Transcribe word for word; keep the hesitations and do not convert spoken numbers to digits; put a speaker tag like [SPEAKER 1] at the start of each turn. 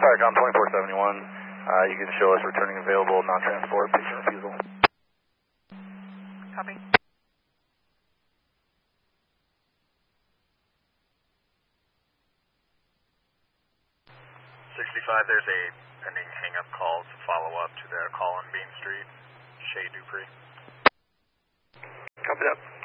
[SPEAKER 1] Viacom twenty-four seventy-one, uh, you can show us returning available, non-transport, patient refusal.
[SPEAKER 2] Copy.
[SPEAKER 3] sixty-five, there's a pending hang-up call to follow up to the call on Bean Street, Shea Dupree.
[SPEAKER 1] Copy that.